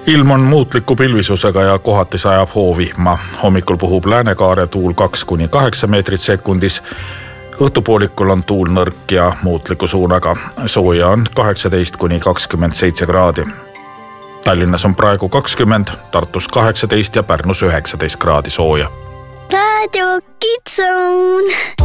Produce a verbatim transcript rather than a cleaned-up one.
Ilm on muutliku pilvisusega ja kohati sajab hoovihma. Hommikul puhub läänekaare tuul kaks kuni kaheksa meetrit sekundis. Õhtupoolikul on tuul nõrk ja muutliku suunaga. Sooja on kaheksateist kuni kakskümmend seitse kraadi. Tallinnas on praegu kakskümmend, Tartus kaheksateist ja Pärnus üheksateist kraadi sooja. Raadio Kitsun.